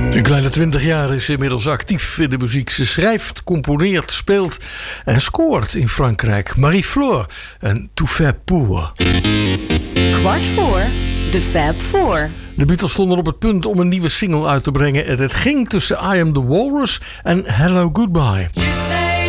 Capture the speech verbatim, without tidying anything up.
Een kleine twintig jaar is ze inmiddels actief in de muziek. Ze schrijft, componeert, speelt en scoort in Frankrijk. Marie-Flore en Tout fait pour. Kwart voor de Fab Four. De Beatles stonden op het punt om een nieuwe single uit te brengen. En het ging tussen I Am The Walrus en Hello Goodbye.